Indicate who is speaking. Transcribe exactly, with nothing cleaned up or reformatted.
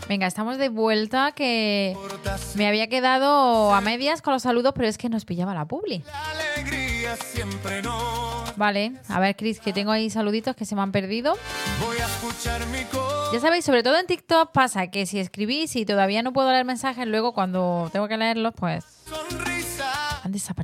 Speaker 1: Venga, estamos de vuelta, que me había quedado a medias con los saludos, pero es que nos pillaba la publi. Vale, a ver, Cris, que tengo ahí saluditos que se me han perdido. Ya sabéis, sobre todo en TikTok pasa que si escribís y todavía no puedo leer mensajes, luego cuando tengo que leerlos, pues han desaparecido.